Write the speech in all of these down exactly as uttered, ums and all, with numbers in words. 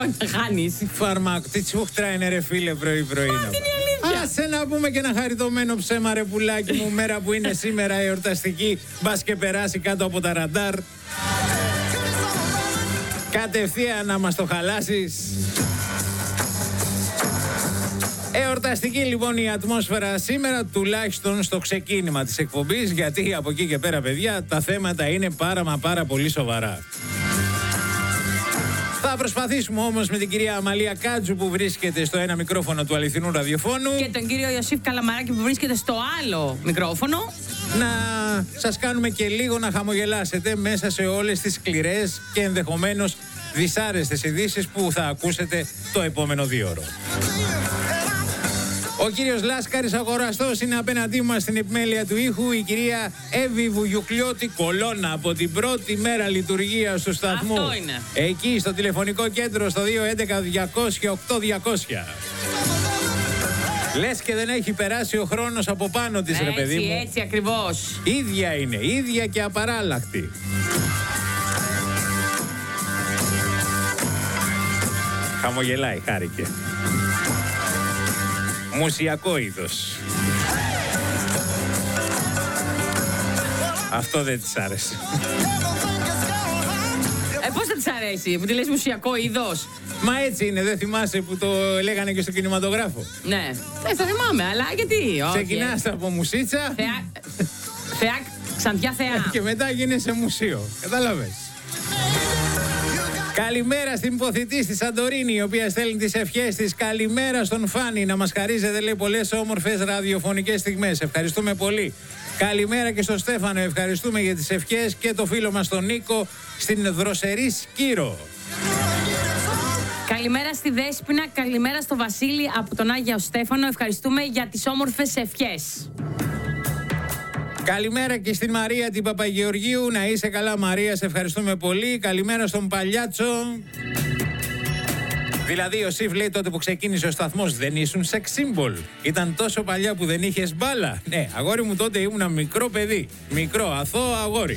Χάνεις. Φάρμακο, τι τσούχτρα είναι ρε φίλε πρωί-πρωί. Μα αυτή είναι η αλήθεια. Άσε να πούμε και ένα χαριτωμένο ψέμα ρε πουλάκι μου. Μέρα που είναι σήμερα εορταστική. Μπας και περάσει κάτω από τα ραντάρ. Κατευθείαν να μας το χαλάσεις. Εορταστική λοιπόν η ατμόσφαιρα σήμερα, τουλάχιστον στο ξεκίνημα της εκπομπής, γιατί από εκεί και πέρα παιδιά τα θέματα είναι πάρα μα πάρα πολύ σοβαρά. Θα προσπαθήσουμε όμως με την κυρία Αμαλία Κάτζου που βρίσκεται στο ένα μικρόφωνο του αληθινού ραδιοφώνου Και τον κύριο Ιωσήφ Καλαμαράκη που βρίσκεται στο άλλο μικρόφωνο να σας κάνουμε και λίγο να χαμογελάσετε μέσα σε όλες τις σκληρές και ενδεχομένως δυσάρεστες ειδήσεις που θα ακούσετε το επόμενο δίωρο. Ο κύριος Λάσκαρης Αγοραστός είναι απέναντί μας στην επιμέλεια του ήχου. Η κυρία Εύη Βουγιουκλιώτη Κολώνα από την πρώτη μέρα λειτουργίας του σταθμού. Αυτό είναι. Εκεί στο τηλεφωνικό κέντρο στο δύο έντεκα διακόσια οκτώ διακόσια. Λες και δεν έχει περάσει ο χρόνος από πάνω της, ρε παιδί μου. Έτσι, έτσι ακριβώς. Ίδια είναι, ίδια και απαράλλαχτη. Χαμογελάει, χάρηκε. Μουσιακό είδος. Αυτό δεν της άρεσε. Ε, πώς θα της αρέσει που τη λες μουσιακό είδος? Μα έτσι είναι, δεν θυμάσαι που το λέγανε και στο κινηματογράφο? Ναι, δεν το θυμάμαι, αλλά γιατί? Ξεκινάς από μουσίτσα Θεά... Θεά... Ξαντιά θεά. και μετά γίνεσαι μουσείο. Κατάλαβες? Καλημέρα στην υποθητή στη Σαντορίνη, η οποία στέλνει τις ευχές της. Καλημέρα στον Φάνη, να μας χαρίζετε, λέει, πολλές όμορφες ραδιοφωνικές στιγμές. Ευχαριστούμε πολύ. Καλημέρα και στον Στέφανο, ευχαριστούμε για τις ευχές, και το φίλο μας τον Νίκο στην Δροσερή Σκύρο. Καλημέρα στη Δέσποινα, καλημέρα στο Βασίλη από τον Άγιο Στέφανο. Ευχαριστούμε για τις όμορφες ευχές. Καλημέρα και στην Μαρία την Παπαγεωργίου. Να είσαι καλά Μαρία, σε ευχαριστούμε πολύ. Καλημέρα στον Παλιάτσο. Δηλαδή ο Σιφ λέει τότε που ξεκίνησε ο σταθμός δεν ήσουν sex symbol. Ήταν τόσο παλιά που δεν είχες μπάλα. Ναι, αγόρι μου, τότε ήμουνα μικρό παιδί. Μικρό, αθώο αγόρι.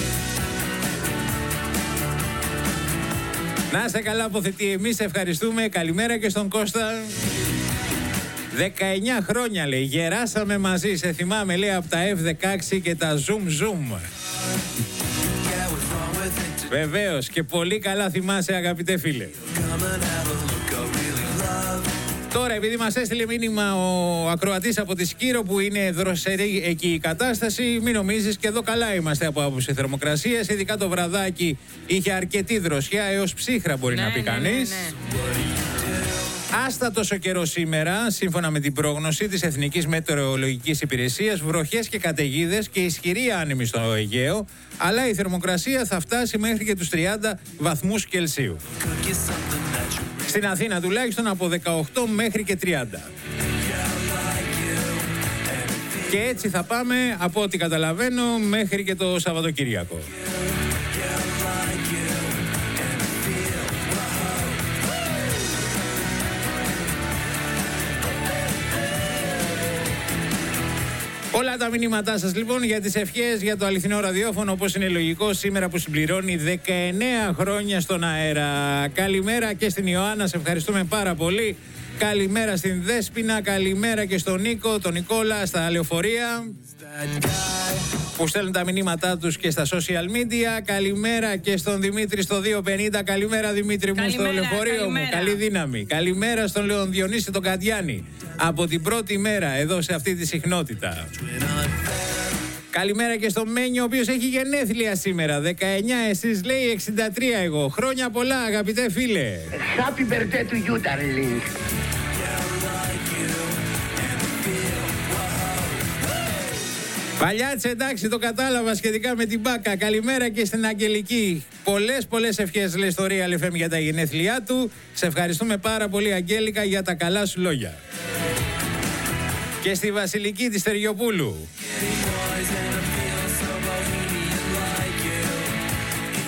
Να είσαι καλά αποθετή, εμείς ευχαριστούμε. Καλημέρα και στον Κώστα. δεκαεννιά χρόνια λέει, γεράσαμε μαζί, σε θυμάμαι, λέει, από τα εφ δεκαέξι και τα zoom zoom. Βεβαίως, και πολύ καλά θυμάσαι, αγαπητέ φίλε. Τώρα, επειδή μας έστειλε μήνυμα ο ακροατής από τη Σκύρο που είναι δροσερή εκεί η κατάσταση, μην νομίζεις, και εδώ καλά είμαστε από άποψη θερμοκρασίας. Ειδικά το βραδάκι είχε αρκετή δροσιά, έως ψύχρα μπορεί Ναι, να πει ναι, κανείς. ναι, ναι. Άστατος ο καιρός σήμερα, σύμφωνα με την πρόγνωση της Εθνικής Μετεωρολογικής Υπηρεσίας, βροχές και καταιγίδες και ισχυρή άνεμη στο Αιγαίο, αλλά η θερμοκρασία θα φτάσει μέχρι και τους τριάντα βαθμούς Κελσίου. Στην Αθήνα τουλάχιστον από δεκαοκτώ μέχρι και τριάντα. Και έτσι θα πάμε, από ό,τι καταλαβαίνω, μέχρι και το Σαββατοκύριακο. Όλα τα μηνύματά σας λοιπόν για τις ευχές για το αληθινό ραδιόφωνο, όπως είναι λογικό, σήμερα που συμπληρώνει δεκαεννέα χρόνια στον αέρα. Καλημέρα και στην Ιωάννα, σε ευχαριστούμε πάρα πολύ. Καλημέρα στην Δέσποινα, καλημέρα και στον Νίκο, τον Νικόλα στα λεωφορεία που στέλνουν τα μηνύματά τους και στα social media. Καλημέρα και στον Δημήτρη στο δύο πενήντα. Καλημέρα Δημήτρη μου, Καλημέρα, στο λεωφορείο καλημέρα. μου. Καλή δύναμη. Καλημέρα στον Λεον Διονύση τον Καντιάνη. Από την πρώτη μέρα εδώ σε αυτή τη συχνότητα. Καλημέρα και στον Μένιο, ο οποίος έχει γενέθλια σήμερα. δεκαεννιά, εσείς λέει, εξήντα τρία εγώ. Χρόνια πολλά αγαπητέ φίλε. Happy birthday to you, darling. Παλιάτσε, εντάξει, το κατάλαβα σχετικά με την Μπάκα. Καλημέρα και στην Αγγελική. Πολλές, πολλές ευχές, λέει, στο Real εφ εμ για τα γενέθλιά του. Σε ευχαριστούμε πάρα πολύ, Αγγέλικα, για τα καλά σου λόγια. Και στη Βασιλική της Τεριοπούλου.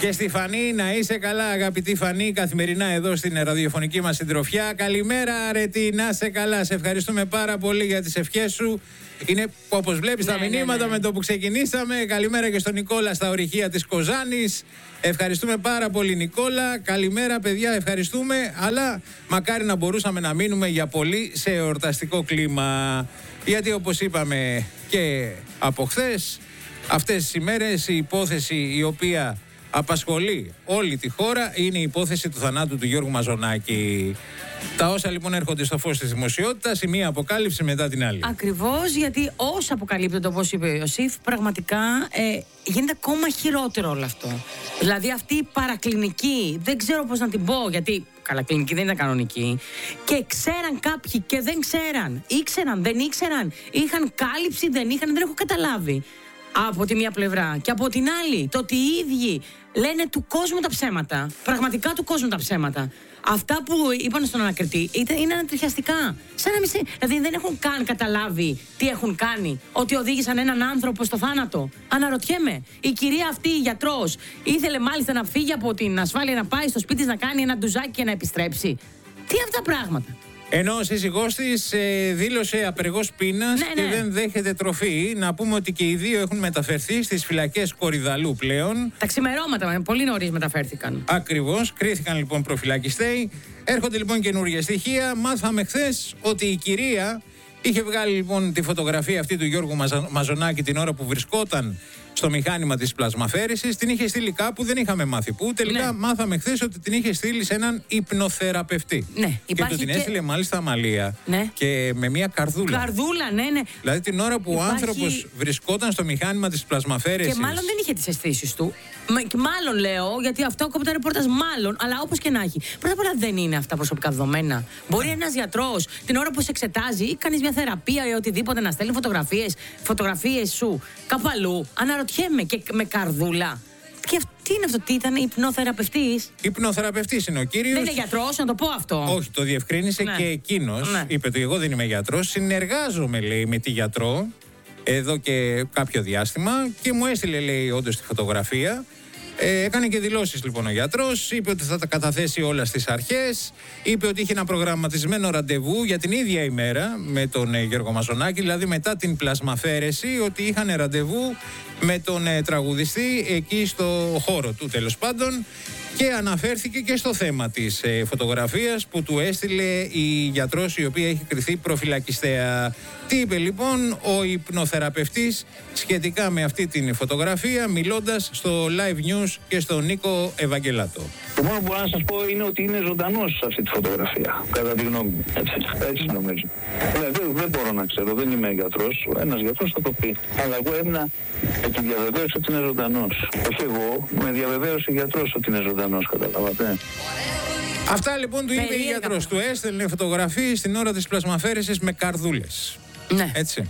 Και στη Φανή, να είσαι καλά, αγαπητή Φανή, καθημερινά εδώ στην ραδιοφωνική μας συντροφιά. Καλημέρα, Αρετή, να είσαι καλά. Σε ευχαριστούμε πάρα πολύ για τις ευχές σου. Είναι, όπως βλέπεις, ναι, τα μηνύματα ναι, ναι. με το που ξεκινήσαμε. Καλημέρα και στον Νικόλα στα ορυχεία της Κοζάνης. Ευχαριστούμε πάρα πολύ, Νικόλα. Καλημέρα, παιδιά, ευχαριστούμε. Αλλά μακάρι να μπορούσαμε να μείνουμε για πολύ σε εορταστικό κλίμα. Γιατί, όπως είπαμε και από χθες, αυτές τις ημέρες η υπόθεση η οποία απασχολεί όλη τη χώρα είναι η υπόθεση του θανάτου του Γιώργου Μαζονάκη. Τα όσα λοιπόν έρχονται στο φως της δημοσιότητας, η μία αποκάλυψη μετά την άλλη. Ακριβώς, γιατί όσα αποκαλύπτονται, όπως είπε ο Ιωσήφ, πραγματικά ε, γίνεται ακόμα χειρότερο όλο αυτό. Δηλαδή αυτή η παρακλινική, δεν ξέρω πώς να την πω, γιατί καλά, κλινική δεν ήταν κανονική, και ξέραν κάποιοι και δεν ξέραν, ήξεραν, δεν ήξεραν, είχαν κάλυψη, δεν είχαν, δεν έχω καταλάβει. Από τη μία πλευρά. Και από την άλλη, το ότι οι ίδιοι λένε του κόσμου τα ψέματα. Πραγματικά του κόσμου τα ψέματα. Αυτά που είπαν στον ανακριτή ήταν, είναι ανατριχιαστικά. Σαν να μην σε, δηλαδή δεν έχουν καν καταλάβει τι έχουν κάνει. Ότι οδήγησαν έναν άνθρωπο στο θάνατο. Αναρωτιέμαι. Η κυρία αυτή, η γιατρός, ήθελε μάλιστα να φύγει από την ασφάλεια, να πάει στο σπίτι της, να κάνει ένα ντουζάκι και να επιστρέψει. Τι αυτά πράγματα. Ενώ ο σύζυγός της ε, δήλωσε απεργός πείνας ναι, και ναι. δεν δέχεται τροφή. Να πούμε ότι και οι δύο έχουν μεταφερθεί στις φυλακές Κορυδαλού πλέον. Τα ξημερώματα, πολύ νωρίς μεταφέρθηκαν. Ακριβώς, κρίθηκαν λοιπόν προφυλακιστέοι. Έρχονται λοιπόν καινούργια στοιχεία. Μάθαμε χθες ότι η κυρία είχε βγάλει λοιπόν τη φωτογραφία αυτή του Γιώργου Μαζα... Μαζονάκη την ώρα που βρισκόταν στο μηχάνημα της πλασμαφέρεσης. Την είχε στείλει κάπου, δεν είχαμε μάθει πού. Τελικά ναι. μάθαμε χθες ότι την είχε στείλει σε έναν υπνοθεραπευτή. Ναι, και του την και... έστειλε μάλιστα αμαλία ναι. και με μια καρδούλα. Καρδούλα, ναι, ναι. Δηλαδή την ώρα που υπάρχει... ο άνθρωπος βρισκόταν στο μηχάνημα της πλασμαφέρεσης. Και μάλλον δεν είχε τις αισθήσεις του. Και μάλλον λέω, γιατί αυτό κόβει το ρεπορτάζ, μάλλον, αλλά όπως και να έχει. Πρώτα απ' όλα δεν είναι αυτά προσωπικά δεδομένα. Μπορεί ένας γιατρός την ώρα που σε εξετάζει ή κάνεις μια θεραπεία ή οτιδήποτε να στέλνει φωτογραφίες, φωτογραφίες σου κάπου αλλού. Αναρωτιέμαι, και με καρδούλα. Και τι είναι αυτό, τι ήταν, υπνοθεραπευτής? Υπνοθεραπευτής είναι ο κύριος. Δεν είναι γιατρός, να το πω αυτό. Όχι, το διευκρίνησε ναι. και εκείνος. Ναι. Είπε ότι εγώ δεν είμαι γιατρός. Συνεργάζομαι, λέει, με τη γιατρό εδώ και κάποιο διάστημα και μου έστειλε, λέει, όντως τη φωτογραφία. Ε, έκανε και δηλώσεις λοιπόν ο γιατρός, είπε ότι θα τα καταθέσει όλα στις αρχές, είπε ότι είχε ένα προγραμματισμένο ραντεβού για την ίδια ημέρα με τον ε, Γιώργο Μαζονάκη, δηλαδή μετά την πλασμαφέρεση, ότι είχαν ραντεβού με τον ε, τραγουδιστή εκεί στο χώρο του τέλος πάντων, και αναφέρθηκε και στο θέμα της ε, φωτογραφίας που του έστειλε η γιατρός, η οποία έχει κριθεί προφυλακιστέα. Τι είπε λοιπόν ο υπνοθεραπευτής σχετικά με αυτή την φωτογραφία, μιλώντας στο Live News και στον Νίκο Ευαγγελάτο? Το μόνο που μπορώ να σας πω είναι ότι είναι ζωντανός σε αυτή τη φωτογραφία, κατά τη γνώμη μου. Έτσι, έτσι νομίζω. Δηλαδή δεν μπορώ να ξέρω, δεν είμαι γιατρός. Ένας γιατρός θα το πει. Αλλά εγώ έμεινα με τη διαβεβαίωση ότι είναι ζωντανός. Όχι εγώ, με διαβεβαίωση ο γιατρός ότι είναι ζωντανός, καταλαβαίνετε. Αυτά λοιπόν του είπε η γιατρός. Του έστελνε φωτογραφίες την ώρα της πλασμαφέρεσης με καρδούλες. Ναι. Έτσι.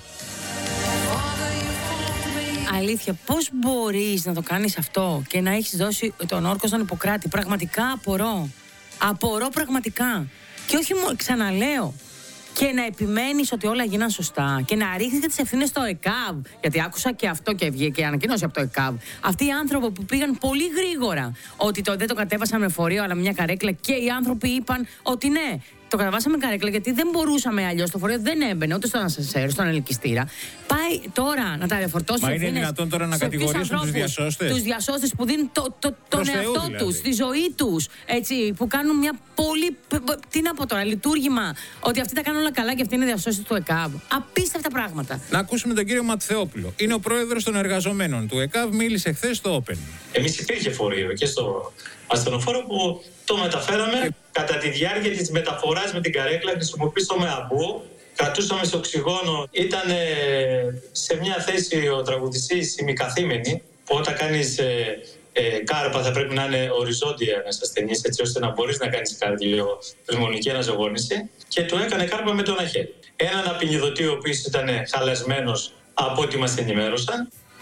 Αλήθεια, πώς μπορείς να το κάνεις αυτό και να έχεις δώσει τον όρκο στον Ιπποκράτη? Πραγματικά απορώ. Απορώ πραγματικά. Και όχι μόνο, ξαναλέω, και να επιμένεις ότι όλα γίναν σωστά και να ρίχνεις και τις ευθύνες στο ΕΚΑΒ. Γιατί άκουσα και αυτό και βγήκε ανακοίνωση από το ΕΚΑΒ. Αυτοί οι άνθρωποι που πήγαν πολύ γρήγορα, ότι το, δεν το κατέβασαν με φορείο αλλά με μια καρέκλα, και οι άνθρωποι είπαν ότι ναι, το κατεβάσαμε καρέκλα γιατί δεν μπορούσαμε αλλιώς. Το φορείο δεν έμπαινε ούτε στον ασανσέρ, στον ελκυστήρα. Πάει τώρα να τα διαφορτώσει. Μα είναι δυνατόν τώρα να κατηγορήσουν τους διασώστες? Τους διασώστες που δίνουν το, το, τον εαυτό δηλαδή. τους, τη ζωή τους. Έτσι, που κάνουν μια πολύ. Τι να πω τώρα, λειτουργήμα. Ότι αυτοί τα κάνουν όλα καλά και αυτοί είναι διασώστες του ΕΚΑΒ. Απίστευτα πράγματα. Να ακούσουμε τον κύριο Ματθεόπουλο. Είναι ο πρόεδρος των εργαζομένων του ΕΚΑΒ. Μίλησε χθες στο Open. Εμείς υπήρχε φορείο και στο ασθενοφόρο που το μεταφέραμε. Ε... Κατά τη διάρκεια της μεταφοράς με την καρέκλα χρησιμοποιήσαμε αμπού, κρατούσαμε σε οξυγόνο. Ήταν σε μια θέση ο τραγουδιστής ημικαθήμενη, που όταν κάνεις ε, ε, κάρπα θα πρέπει να είναι οριζόντια ένας ασθενής, έτσι ώστε να μπορείς να κάνεις καρδιοπνευμονική αναζωογόνηση, και του έκανε κάρπα με το ένα χέρι. Έναν απεινιδωτή ο οποίος ήταν χαλασμένος από ό,τι μας ενημέρωσαν.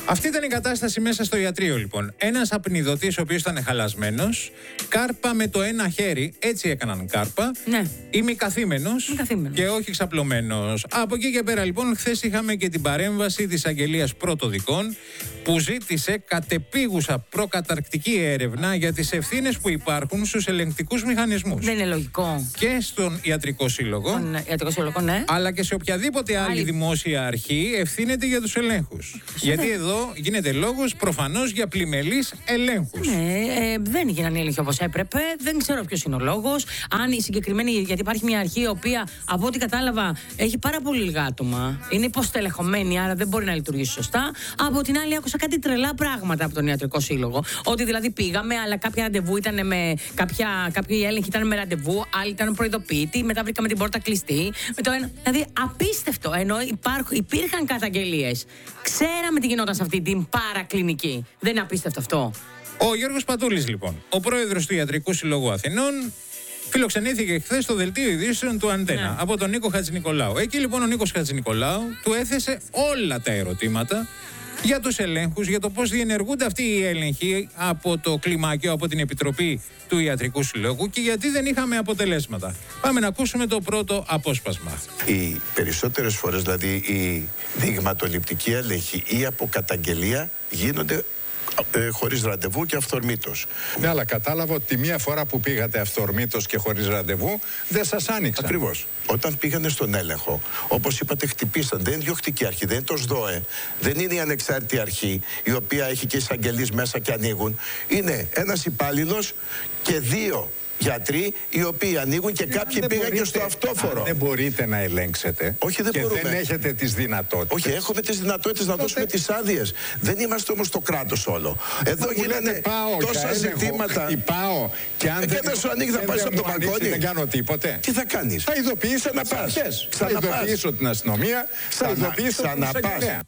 Αυτή ήταν η κατάσταση μέσα στο ιατρείο, λοιπόν. Ένας απνιδωτής ο οποίος ήταν χαλασμένος, κάρπα με το ένα χέρι, έτσι έκαναν κάρπα. Ναι. Ημικαθήμενος και όχι ξαπλωμένος. Από εκεί και πέρα, λοιπόν, χθες είχαμε και την παρέμβαση της Αγγελίας Πρωτοδικών, που ζήτησε κατεπίγουσα προκαταρκτική έρευνα για τις ευθύνες που υπάρχουν στους ελεγκτικούς μηχανισμούς. Δεν είναι λογικό. Και στον Ιατρικό Σύλλογο, Τον Ιατρικό Σύλλογο, ναι. αλλά και σε οποιαδήποτε άλλη, άλλη δημόσια αρχή ευθύνεται για τους ελέγχους. Γιατί εδώ γίνεται λόγος προφανώς για πλημελείς ελέγχους. Ναι, ε, δεν έγιναν οι έλεγχοι όπως έπρεπε. Δεν ξέρω ποιος είναι ο λόγος. Αν η συγκεκριμένη, γιατί υπάρχει μια αρχή η οποία, από ό,τι κατάλαβα, έχει πάρα πολύ λίγα άτομα. Είναι υποστελεχωμένη, άρα δεν μπορεί να λειτουργήσει σωστά. Από την άλλη, άκουσα κάτι τρελά πράγματα από τον Ιατρικό Σύλλογο. Ότι δηλαδή πήγαμε, αλλά κάποια ραντεβού ήταν με. Κάποια, κάποιοι έλεγχοι ήταν με ραντεβού, άλλοι ήταν προειδοποιητοί, μετά βρήκαμε την πόρτα κλειστή. Με το ένα, δηλαδή, απίστευτο. Ενώ υπάρχ, υπήρχαν καταγγελίες. Ξέραμε τι γινόταν σε αυτή την παρακλινική. Δεν είναι απίστευτο αυτό? Ο Γιώργος Πατούλης, λοιπόν, ο πρόεδρος του Ιατρικού Συλλόγου Αθηνών, φιλοξενήθηκε χθες στο δελτίο ειδήσεων του Αντένα, ναι, από τον Νίκο Χατζηνικολάου. Εκεί, λοιπόν, ο Νίκος Χατζηνικολάου του έθεσε όλα τα ερωτήματα για τους ελέγχους, για το πώς διενεργούνται αυτοί οι έλεγχοι από το κλιμάκιο, από την Επιτροπή του Ιατρικού Συλλόγου και γιατί δεν είχαμε αποτελέσματα. Πάμε να ακούσουμε το πρώτο απόσπασμα. Οι περισσότερες φορές, δηλαδή, οι δειγματοληπτικοί έλεγχοι ή από καταγγελία γίνονται ε, χωρίς ραντεβού και αυθορμήτως. Ναι, αλλά κατάλαβα ότι μία φορά που πήγατε αυθορμήτως και χωρίς ραντεβού δεν σας άνοιξαν. Ακριβώς. Όταν πήγανε στον έλεγχο, όπως είπατε, χτυπήσαν. Δεν είναι διοκτική αρχή, δεν είναι το ΣΔΟΕ, δεν είναι η ανεξάρτητη αρχή, η οποία έχει και εισαγγελείς μέσα και ανοίγουν. Είναι ένας υπάλληλος και δύο γιατροί οι οποίοι ανοίγουν και κάποιοι πήγαν μπορείτε, και στο αυτόφορο. Δεν μπορείτε να ελέγξετε. Όχι, δεν και μπορούμε. δεν έχετε τις δυνατότητες. Όχι, έχουμε τις δυνατότητες να δώσουμε τις άδειες. Δεν είμαστε όμως το κράτος όλο. Εδώ γίνανε τόσα ζητήματα. Χτυπάω και αν ε, δεν, δεν σου ανοίγει να πάει από το μπαλκόνι. Δεν κάνω τίποτε. Τι θα κάνεις? Θα ειδοποιήσω να πας. Θα ειδοποιήσω την αστυνομία. Θα ειδοποιήσω την εισαγγελέα.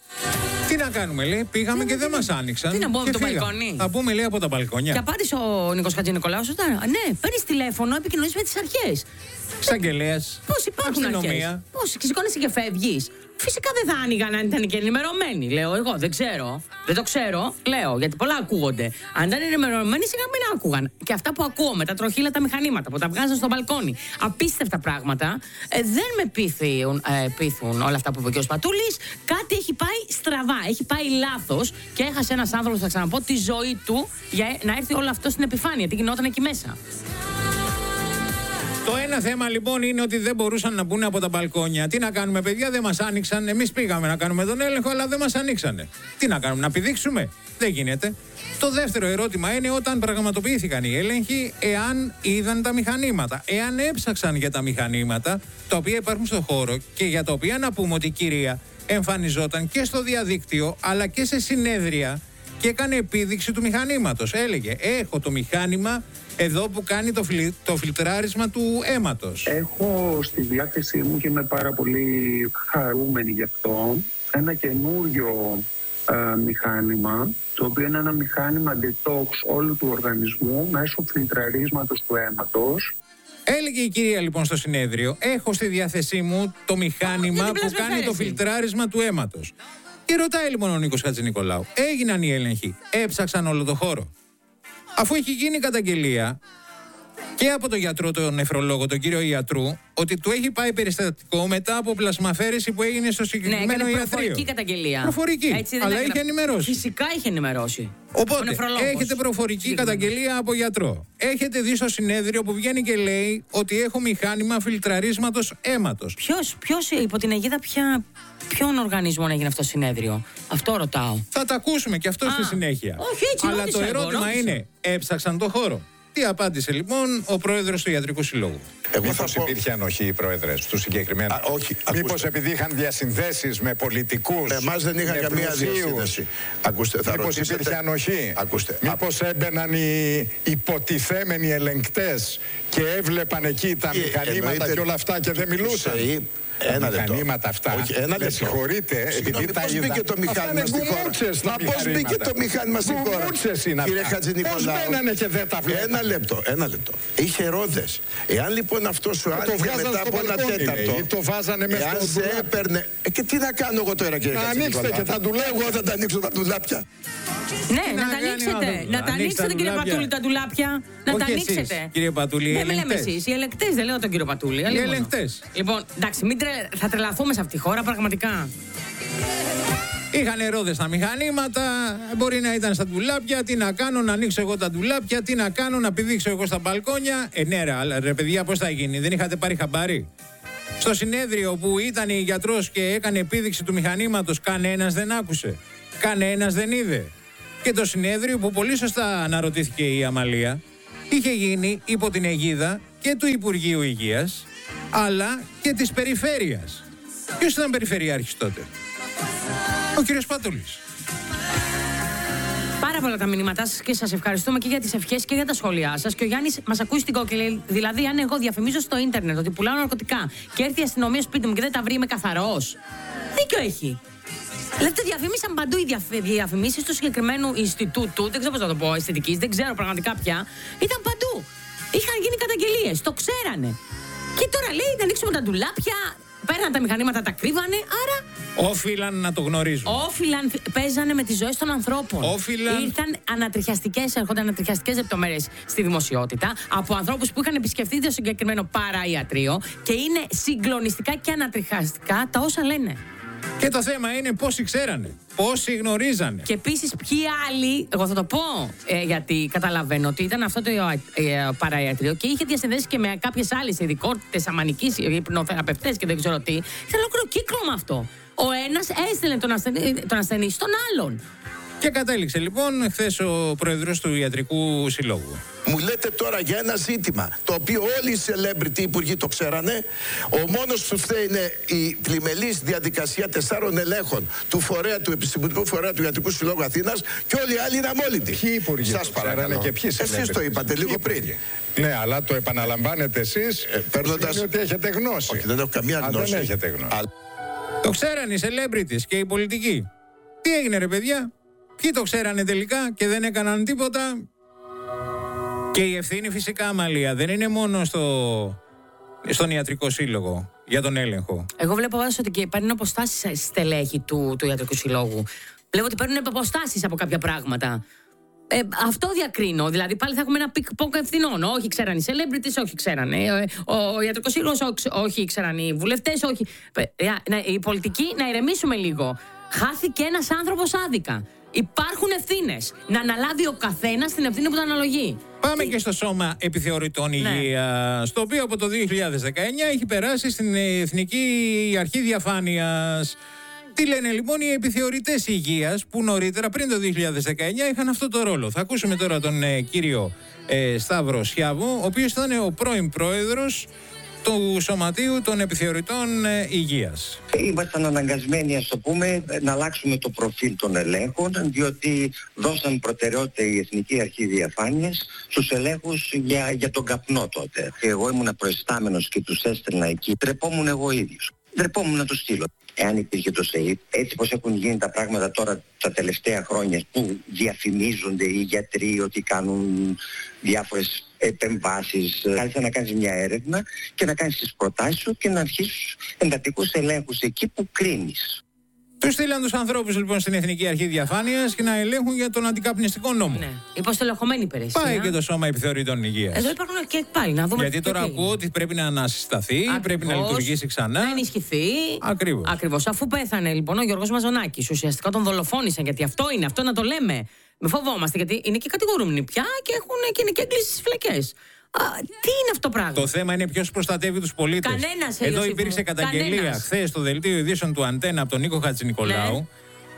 Τι να κάνουμε, λέει, πήγαμε και δεν μας άνοιξαν. Τι να μπω από το φύγα. μπαλκόνι. Θα πούμε, λέει, από τα μπαλκόνια. Και απάντησε ο Νίκος Χατζηνικολάους ότι ναι, παίρνεις τηλέφωνο, επικοινωνείς με τις αρχές. Εισαγγελέας. Πώς υπάρχουν αρχές? Πώς, σηκώνεσαι και φεύγεις? Φυσικά δεν θα άνοιγαν αν ήταν και ενημερωμένοι. Λέω εγώ, δεν ξέρω. Δεν το ξέρω, λέω, γιατί πολλά ακούγονται. Αν ήταν ενημερωμένοι, σιγά μην άκουγαν. Και αυτά που ακούω με τα τροχύλα τα μηχανήματα που τα βγάζαν στο μπαλκόνι. Απίστευτα πράγματα. Ε, δεν με πείθουν, ε, πείθουν όλα αυτά που είπε ο κ. Πατούλης. Κάτι έχει πάει στραβά, έχει πάει λάθος και έχασε ένας άνθρωπος, θα ξαναπώ, τη ζωή του για να έρθει όλο αυτό στην επιφάνεια. Τι γινόταν εκεί μέσα. Το ένα θέμα, λοιπόν, είναι ότι δεν μπορούσαν να μπουν από τα μπαλκόνια. Τι να κάνουμε, παιδιά, δεν μας άνοιξαν. Εμείς πήγαμε να κάνουμε τον έλεγχο, αλλά δεν μας ανοίξανε. Τι να κάνουμε, να πηδήξουμε? Δεν γίνεται. Το δεύτερο ερώτημα είναι όταν πραγματοποιήθηκαν οι έλεγχοι, εάν είδαν τα μηχανήματα, εάν έψαξαν για τα μηχανήματα τα οποία υπάρχουν στο χώρο και για τα οποία να πούμε ότι η κυρία εμφανιζόταν και στο διαδίκτυο αλλά και σε συνέδρια και έκανε επίδειξη του μηχανήματος. Έλεγε, έχω το μηχάνημα εδώ που κάνει το, φιλ, το φιλτράρισμα του αίματος. Έχω στη διάθεσή μου και είμαι πάρα πολύ χαρούμενη γι' αυτό ένα καινούριο ε, μηχάνημα, το οποίο είναι ένα μηχάνημα detox όλου του οργανισμού μέσω φιλτραρίσματος του αίματος. Έλεγε η κυρία, λοιπόν, στο συνέδριο, έχω στη διάθεσή μου το μηχάνημα που κάνει το φιλτράρισμα του αίματος. Και ρωτάει, λοιπόν, ο Νίκος Χατζηνικολάου, έγιναν οι έλεγχοι, έψαξαν όλο το χώρο? Αφού έχει γίνει καταγγελία και από τον γιατρό, τον νεφρολόγο, τον κύριο Ιατρού, ότι του έχει πάει περιστατικό μετά από πλασμαφέρεση που έγινε στο συγκεκριμένο ναι, ιατρείο. Προφορική καταγγελία. Προφορική. Έτσι, αλλά έγρα... είχε ενημερώσει. Φυσικά είχε ενημερώσει. Οπότε, έχετε προφορική καταγγελία από γιατρό. Έχετε δει στο συνέδριο που βγαίνει και λέει ότι έχω μηχάνημα φιλτραρίσματος αίματος. Ποιος, ποιος υπό την αιγίδα, ποια, ποιον οργανισμό έγινε αυτό το συνέδριο? Αυτό ρωτάω. Θα τα ακούσουμε και αυτό Α, στη συνέχεια. Όχι, έτσι, αλλά ρώτησα, το ερώτημα εγώ, είναι, έψαξαν το χώρο? Τι απάντησε, λοιπόν, ο πρόεδρος του Ιατρικού Συλλόγου? Μήπως πω... υπήρχε ανοχή, πρόεδρε, του συγκεκριμένου? Όχι. Μήπως επειδή είχαν διασυνδέσεις με πολιτικούς? Με εμάς δεν είχαν καμία διασύνδεση. Ακούστε, θα μήπως ρωτήσετε... υπήρχε ανοχή? Ακούστε. Μήπως έμπαιναν οι υποτιθέμενοι ελεγκτές και έβλεπαν εκεί τα ε, μηχανήματα εννοείται... και όλα αυτά και δεν μιλούσαν? Ε, Ένα τα μηχανήματα αυτά. Όχι, ένα με συγχωρείτε, επειδή τα είδα. Πώς μπήκε το μηχάνημα στη χώρα? Μα πώς μπήκε το μηχάνημα στη χώρα? Γκουμούτσες είναι αυτά. Κύριε Χατζηνικολάου. Πώς μπαίνανε και δεν τα βλέπανε? Ένα Ένα λεπτό, ένα λεπτό. Είχε ρόδες. Εάν λοιπόν αυτό σου άνοιγε μετά από ένα τέταρτο. Ή το βάζανε μέσα εάν στο σε ντουλάπι. έπαιρνε. Ε, και τι να κάνω εγώ τώρα, κύριε Να Κατσίνη. ανοίξτε και τα ντουλάπια. Εγώ θα τα ανοίξω τα ντουλάπια. Ναι, να τα ανοίξετε. Να τα ανοίξετε, κύριε Πατούλη, τα ντουλάπια. Να τα ανοίξετε. Κύριε Πατούλη, οι δεν με λέμε ελεγκτές. εσείς. Οι ελεγκτές, δεν λέω τον κύριο Πατούλη. Οι ελεγκτές. Λοιπόν, εντάξει, μην τρε... θα τρελαθούμε σε αυτή τη χώρα, πραγματικά. Είχαν ρόδες στα μηχανήματα, μπορεί να ήταν στα ντουλάπια. Τι να κάνω, να ανοίξω εγώ τα ντουλάπια, τι να κάνω, να πηδήξω εγώ στα μπαλκόνια. Ε, ναι, ρε, αλλά, ρε παιδιά, πώς θα γίνει, δεν είχατε πάρει χαμπάρι? Στο συνέδριο που ήταν η γιατρός και έκανε επίδειξη του μηχανήματος, κανένας δεν άκουσε. Κανένας δεν είδε. Και το συνέδριο που πολύ σωστά αναρωτήθηκε η Αμαλία, είχε γίνει υπό την αιγίδα και του Υπουργείου Υγείας, αλλά και της Περιφέρειας. Ποιος ήταν περιφερειάρχης τότε? Ο κύριος Πατούλης. Πάρα πολλά τα μηνύματά σας και σας ευχαριστούμε και για τις ευχές και για τα σχόλιά σας. Και ο Γιάννης μας ακούει στην κόκκιλη. Δηλαδή, αν εγώ διαφημίζω στο ίντερνετ ότι πουλάω ναρκωτικά και έρθει η αστυνομία σπίτι μου και δεν τα βρει, είμαι καθαρός. Δίκιο έχει. Δηλαδή, το διαφημίσαν παντού οι διαφημίσεις του συγκεκριμένου Ινστιτούτου, δεν ξέρω πώς να το πω, αισθητικής, δεν ξέρω πραγματικά πια. Ήταν παντού. Είχαν γίνει καταγγελίες, το ξέρανε. Και τώρα λέει να ανοίξουμε τα ντουλάπια. Παίρναν τα μηχανήματα, τα κρύβανε, άρα. Όφυλαν να το γνωρίζουν. Όφυλαν, παίζανε με τις ζωές των ανθρώπων. Όφυλαν. Ήρθαν ανατριχιαστικές, έρχονταν ανατριχιαστικές λεπτομέρειες στη δημοσιότητα από ανθρώπους που είχαν επισκεφτεί το συγκεκριμένο παραϊατρείο και είναι συγκλονιστικά και ανατριχιαστικά τα όσα λένε. Και το θέμα είναι πόσοι ξέρανε, πόσοι γνωρίζανε. Και επίσης ποιοι άλλοι, εγώ θα το πω, ε, γιατί καταλαβαίνω ότι ήταν αυτό το ε, παραϊατρείο και είχε διασυνδέσει και με κάποιες άλλες ειδικότητες, αμανικής, υπνοθεραπευτές και δεν ξέρω τι. Ήταν ολόκληρο κύκλωμα αυτό. Ο ένας έστελνε τον ασθενή, τον ασθενή στον άλλον. Και κατέληξε λοιπόν χθες ο πρόεδρος του Ιατρικού Συλλόγου. Μου λέτε τώρα για ένα ζήτημα το οποίο όλοι οι celebrity υπουργοί το ξέρανε. Ο μόνος που φταίει είναι η πλημελής διαδικασία τεσσάρων ελέγχων του φορέα του Επιστημονικού Φορέα του Ιατρικού Συλλόγου Αθήνας και όλοι οι άλλοι είναι αμόλυντοι. Ποιοι υπουργοί σας το παρακαλώ. Και ποιοι εσείς το είπατε λίγο πριν. Ναι, αλλά το επαναλαμβάνετε εσείς. Ε, παίρνοντας... ότι έχετε γνώση. Όχι, δεν έχω καμία Α, γνώση. δεν έχετε γνώση. Α... Το ξέρανε οι celebrities και οι πολιτικοί. Τι έγινε ρε παιδιά? Ποιοι το ξέρανε τελικά και δεν έκαναν τίποτα? Και η ευθύνη φυσικά, Αμαλία, δεν είναι μόνο στο... στον Ιατρικό Σύλλογο για τον έλεγχο. Εγώ βλέπω πάντως ότι και παίρνουν αποστάσεις στελέχη του, του Ιατρικού Συλλόγου. Βλέπω ότι παίρνουν αποστάσεις από κάποια πράγματα. Ε, αυτό διακρίνω. Δηλαδή πάλι θα έχουμε ένα πικ-ποκ ευθυνών. Όχι ξέραν οι celebrities, όχι ξέρανε. Ο, ο Ιατρικός Σύλλογος, όχι ξέραν οι βουλευτές, όχι. Οι πολιτικοί, να ηρεμήσουμε λίγο. Χάθηκε ένας άνθρωπος άδικα. Υπάρχουν ευθύνες. Να αναλάβει ο καθένας την ευθύνη που του αναλογεί. Πάμε και στο Σώμα Επιθεωρητών ναι. Υγείας, το οποίο από το δύο χιλιάδες δεκαεννιά έχει περάσει στην Εθνική Αρχή Διαφάνειας. Τι λένε λοιπόν οι επιθεωρητές υγείας που νωρίτερα, πριν το δύο χιλιάδες δεκαεννιά, είχαν αυτό το ρόλο. Θα ακούσουμε τώρα τον ε, κύριο ε, Σταύρο Σιάβο, ο οποίος ήταν ο πρώην πρόεδρος του Σωματείου των Επιθεωρητών ε, Υγείας. Ήμασταν αναγκασμένοι, ας το πούμε, να αλλάξουμε το προφίλ των ελέγχων, διότι δώσαν προτεραιότητα η Εθνική Αρχή Διαφάνειας στους ελέγχους για, για τον καπνό τότε. Εγώ ήμουν προϊστάμενος και τους έστελνα εκεί. Τρεπόμουν εγώ ίδιος. Τρεπόμουν να τους στείλω. Εάν υπήρχε το ΣΕΙΠ, έτσι πως έχουν γίνει τα πράγματα τώρα τα τελευταία χρόνια, που διαφημίζονται οι γιατροί ότι κάνουν διάφορες επεμβάσεις, καλύτερα να κάνεις μια έρευνα και να κάνεις τις προτάσεις σου και να αρχίσεις εντατικούς ελέγχους εκεί που κρίνεις. Τους στείλαν τους ανθρώπους λοιπόν στην Εθνική Αρχή Διαφάνειας και να ελέγχουν για τον αντικαπνιστικό νόμο. Ναι. Υποστελεχωμένη υπηρεσία. Πάει και το Σώμα Επιθεωρητών Υγείας. Εδώ υπάρχουν και πάλι να δούμε. Γιατί τώρα ακούω ότι πρέπει να ανασυσταθεί, Ακριβώς, πρέπει να λειτουργήσει ξανά. Να ενισχυθεί. Ακριβώς. Ακριβώς. Αφού πέθανε λοιπόν ο Γιώργος Μαζονάκης, ουσιαστικά τον δολοφόνησαν. Γιατί αυτό είναι, αυτό να το λέμε. Με φοβόμαστε, γιατί είναι και κατηγορούμενοι πια και, έχουν, και είναι και εγκλήσεις στις φυλακές. Α, τι είναι αυτό το πράγμα? Το θέμα είναι ποιος προστατεύει τους πολίτες. Κανένας, Εδώ Ιωσήφ υπήρξε μου. καταγγελία χθες στο δελτίο ειδήσεων του Αντένα από τον Νίκο Χατζηνικολάου. Ναι.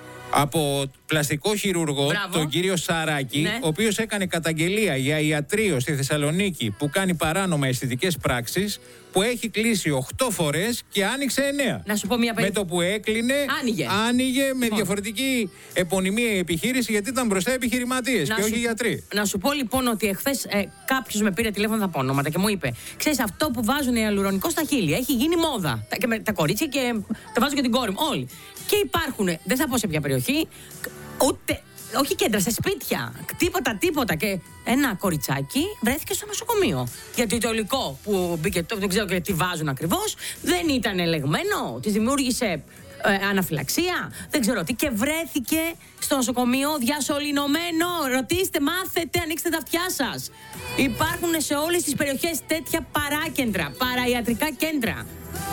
Από πλαστικό χειρουργό, Μπράβο. τον κύριο Σαράκη, Ναι. ο οποίος έκανε καταγγελία για ιατρείο στη Θεσσαλονίκη που κάνει παράνομα αισθητικές πράξεις, που έχει κλείσει οκτώ φορές και άνοιξε εννέα. Να σου πω μια περί... Με το που έκλεινε, άνοιγε, άνοιγε με λοιπόν. διαφορετική επωνυμία η επιχείρηση, γιατί ήταν μπροστά επιχειρηματίες και σου... όχι γιατροί. Να σου πω λοιπόν ότι εχθές ε, κάποιος με πήρε τηλέφωνο, θα πω ονόματα, και μου είπε: ξέρεις, αυτό που βάζουν ιαλουρονικό στα χείλη έχει γίνει μόδα. Τα, και με, τα κορίτσια και τα βάζω και την κόρη μου. Όλοι. Και υπάρχουν, δεν θα πω σε ποια περιοχή, ούτε όχι κέντρα, σε σπίτια. Τίποτα, τίποτα. Και ένα κοριτσάκι βρέθηκε στο νοσοκομείο. Γιατί το υλικό που μπήκε, το, δεν ξέρω και τι βάζουν ακριβώς, δεν ήταν ελεγμένο. Της δημιούργησε ε, αναφυλαξία, δεν ξέρω τι. Και βρέθηκε στο νοσοκομείο διασωληνωμένο. Ρωτήστε, μάθετε, ανοίξτε τα αυτιά σας. Υπάρχουν σε όλες τις περιοχές τέτοια παράκεντρα, παραϊατρικά κέντρα.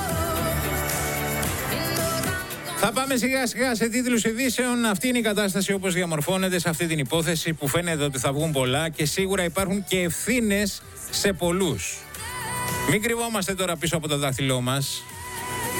Θα πάμε σιγά σιγά σε τίτλους ειδήσεων. Αυτή είναι η κατάσταση όπως διαμορφώνεται σε αυτή την υπόθεση που φαίνεται ότι θα βγουν πολλά και σίγουρα υπάρχουν και ευθύνες σε πολλούς. Μην κρυβόμαστε τώρα πίσω από το δάχτυλό μας.